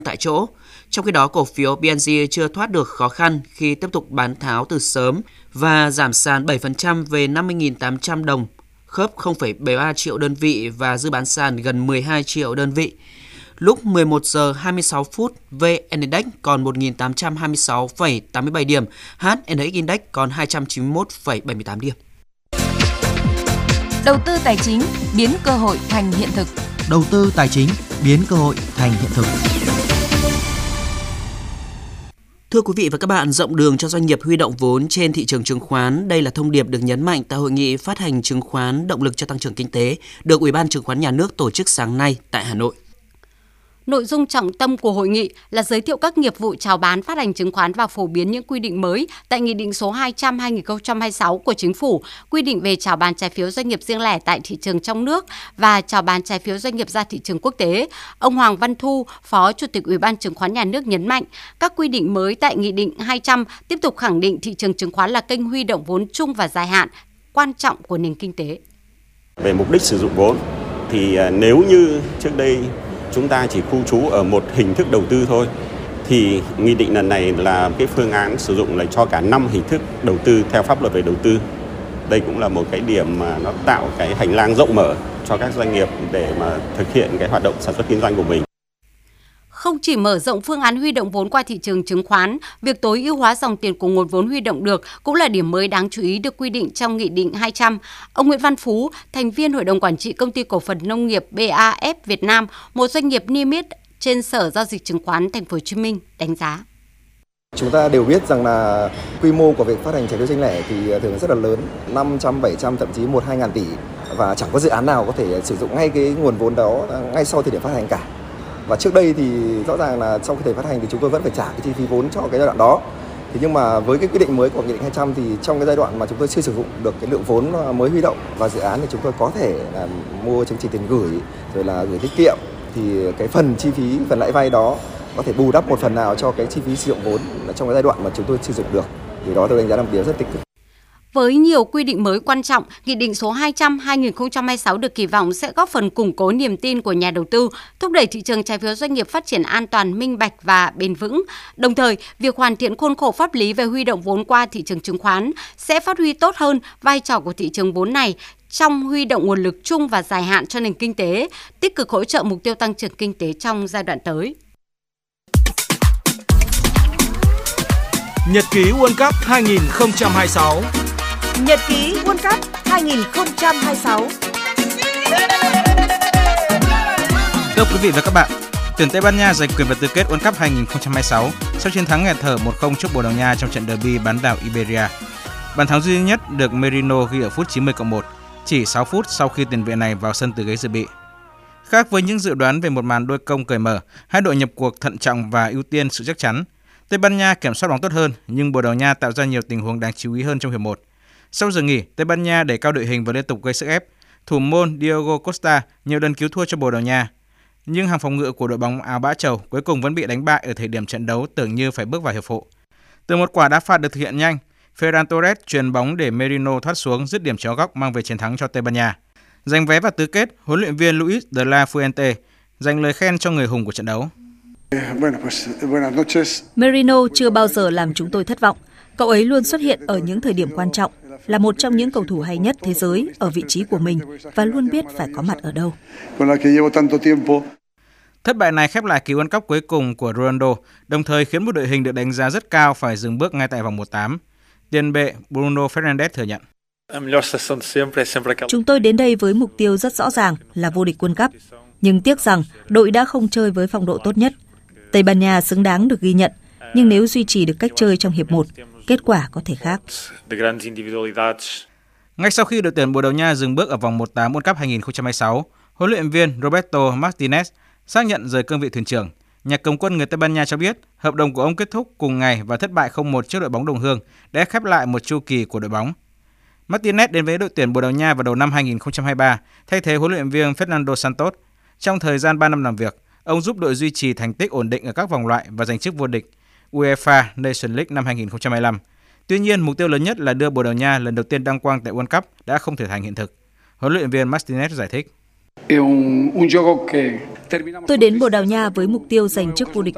tại chỗ. Trong khi đó, cổ phiếu P&G chưa thoát được khó khăn khi tiếp tục bán tháo từ sớm và giảm sàn 7% về 50.800 đồng, khớp 0,73 triệu đơn vị và dư bán sàn gần 12 triệu đơn vị. Lúc 11 giờ 26 phút, VN Index còn 1.826,87 điểm, HNX Index còn 291,78 điểm. Đầu tư tài chính biến cơ hội thành hiện thực. Đầu tư tài chính biến cơ hội thành hiện thực. Thưa quý vị và các bạn, rộng đường cho doanh nghiệp huy động vốn trên thị trường chứng khoán, đây là thông điệp được nhấn mạnh tại hội nghị phát hành chứng khoán động lực cho tăng trưởng kinh tế được Ủy ban Chứng khoán Nhà nước tổ chức sáng nay tại Hà Nội. Nội dung trọng tâm của hội nghị là giới thiệu các nghiệp vụ chào bán phát hành chứng khoán và phổ biến những quy định mới tại Nghị định số 200/2026 của Chính phủ, quy định về chào bán trái phiếu doanh nghiệp riêng lẻ tại thị trường trong nước và chào bán trái phiếu doanh nghiệp ra thị trường quốc tế. Ông Hoàng Văn Thu, Phó Chủ tịch Ủy ban Chứng khoán Nhà nước nhấn mạnh, các quy định mới tại Nghị định 200 tiếp tục khẳng định thị trường chứng khoán là kênh huy động vốn chung và dài hạn quan trọng của nền kinh tế. Về mục đích sử dụng vốn thì nếu như trước đây chúng ta chỉ khu trú ở một hình thức đầu tư thôi, thì nghị định lần này là cái phương án sử dụng là cho cả 5 hình thức đầu tư theo pháp luật về đầu tư. Đây cũng là một cái điểm mà nó tạo cái hành lang rộng mở cho các doanh nghiệp để mà thực hiện cái hoạt động sản xuất kinh doanh của mình. Không chỉ mở rộng phương án huy động vốn qua thị trường chứng khoán, việc tối ưu hóa dòng tiền của nguồn vốn huy động được cũng là điểm mới đáng chú ý được quy định trong Nghị định 200. Ông Nguyễn Văn Phú, thành viên Hội đồng Quản trị Công ty Cổ phần Nông nghiệp BAF Việt Nam, một doanh nghiệp niêm yết trên Sở Giao dịch Chứng khoán Thành phố Hồ Chí Minh, đánh giá. Chúng ta đều biết rằng là quy mô của việc phát hành trái phiếu riêng lẻ thì thường rất là lớn, 500, 700, thậm chí 1-2 ngàn tỷ, và chẳng có dự án nào có thể sử dụng ngay cái nguồn vốn đó ngay sau thời điểm phát hành cả. Và trước đây thì rõ ràng là sau khi thời phát hành thì chúng tôi vẫn phải trả cái chi phí vốn cho cái giai đoạn đó. Thế nhưng mà với cái quyết định mới của Nghị định 200 thì trong cái giai đoạn mà chúng tôi chưa sử dụng được cái lượng vốn mới huy động vào dự án thì chúng tôi có thể là mua chứng chỉ tiền gửi rồi là gửi tiết kiệm, thì cái phần chi phí, phần lãi vay đó có thể bù đắp một phần nào cho cái chi phí sử dụng vốn trong cái giai đoạn mà chúng tôi sử dụng được. Thì đó tôi đánh giá là một điều rất tích cực. Với nhiều quy định mới quan trọng, Nghị định số 200/2026 được kỳ vọng sẽ góp phần củng cố niềm tin của nhà đầu tư, thúc đẩy thị trường trái phiếu doanh nghiệp phát triển an toàn, minh bạch và bền vững. Đồng thời, việc hoàn thiện khuôn khổ pháp lý về huy động vốn qua thị trường chứng khoán sẽ phát huy tốt hơn vai trò của thị trường vốn này trong huy động nguồn lực chung và dài hạn cho nền kinh tế, tích cực hỗ trợ mục tiêu tăng trưởng kinh tế trong giai đoạn tới. Nhật ký World Cup 2026. Nhật ký World Cup 2026. Thưa quý vị và các bạn, tuyển Tây Ban Nha giành quyền vào tứ kết World Cup 2026 sau chiến thắng nghẹt thở 1-0 trước Bồ Đào Nha trong trận derby bán đảo Iberia. Bàn thắng duy nhất được Merino ghi ở phút 90+1, chỉ 6 phút sau khi tiền vệ này vào sân từ ghế dự bị. Khác với những dự đoán về một màn đôi công cởi mở, hai đội nhập cuộc thận trọng và ưu tiên sự chắc chắn. Tây Ban Nha kiểm soát bóng tốt hơn, nhưng Bồ Đào Nha tạo ra nhiều tình huống đáng chú ý hơn trong hiệp 1. Sau giờ nghỉ, Tây Ban Nha đẩy cao đội hình và liên tục gây sức ép. Thủ môn Diogo Costa nhiều lần cứu thua cho Bồ Đào Nha. Nhưng hàng phòng ngự của đội bóng áo bã trầu cuối cùng vẫn bị đánh bại ở thời điểm trận đấu tưởng như phải bước vào hiệp phụ. Từ một quả đá phạt được thực hiện nhanh, Ferran Torres chuyền bóng để Merino thoát xuống dứt điểm chéo góc mang về chiến thắng cho Tây Ban Nha. Giành vé vào tứ kết, huấn luyện viên Luis de la Fuente dành lời khen cho người hùng của trận đấu. Merino chưa bao giờ làm chúng tôi thất vọng. Cậu ấy luôn xuất hiện ở những thời điểm quan trọng, là một trong những cầu thủ hay nhất thế giới ở vị trí của mình và luôn biết phải có mặt ở đâu. Thất bại này khép lại kỳ World Cup cuối cùng của Ronaldo, đồng thời khiến một đội hình được đánh giá rất cao phải dừng bước ngay tại vòng 1/8. Tiền vệ Bruno Fernandes thừa nhận. Chúng tôi đến đây với mục tiêu rất rõ ràng là vô địch World Cup, nhưng tiếc rằng đội đã không chơi với phong độ tốt nhất. Tây Ban Nha xứng đáng được ghi nhận, nhưng nếu duy trì được cách chơi trong hiệp 1, kết quả có thể khác. Ngay sau khi đội tuyển Bồ Đào Nha dừng bước ở vòng 1/8 World Cup 2026, huấn luyện viên Roberto Martinez xác nhận rời cương vị thuyền trưởng. Nhà cầm quân người Tây Ban Nha cho biết hợp đồng của ông kết thúc cùng ngày và thất bại 0-1 trước đội bóng đồng hương đã khép lại một chu kỳ của đội bóng. Martinez đến với đội tuyển Bồ Đào Nha vào đầu năm 2023, thay thế huấn luyện viên Fernando Santos. Trong thời gian 3 năm làm việc, ông giúp đội duy trì thành tích ổn định ở các vòng loại và giành chức vô địch UEFA Nations League năm 2025. Tuy nhiên, mục tiêu lớn nhất là đưa Bồ Đào Nha lần đầu tiên đăng quang tại World Cup đã không thể thành hiện thực. Huấn luyện viên Martinez giải thích. Tôi đến Bồ Đào Nha với mục tiêu giành chức vô địch